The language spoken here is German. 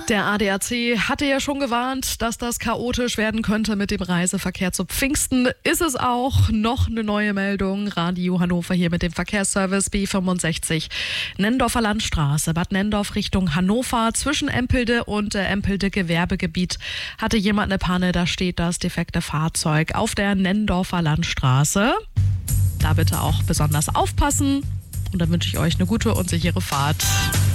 Der ADAC hatte ja schon gewarnt, dass das chaotisch werden könnte mit dem Reiseverkehr zu Pfingsten. Ist es auch. Noch eine neue Meldung. Radio Hannover hier mit dem Verkehrsservice B65. Nennendorfer Landstraße, Bad Nennendorf Richtung Hannover. Zwischen Empelde und Empelde Gewerbegebiet hatte jemand eine Panne. Da steht das defekte Fahrzeug auf der Nennendorfer Landstraße. Da bitte auch besonders aufpassen. Und dann wünsche ich euch eine gute und sichere Fahrt.